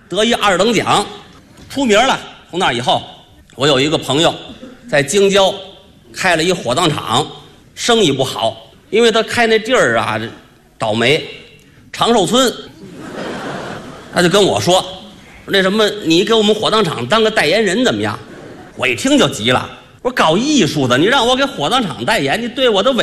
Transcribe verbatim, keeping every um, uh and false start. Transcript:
得一二等奖，出名了。从那以后，我有一个朋友在京郊开了一火葬场，生意不好，因为他开那地儿啊倒霉，长寿村。他就跟我说，那什么，你给我们火葬场当个代言人怎么样？我一听就急了，我说搞艺术的，你让我给火葬场代言，你对我的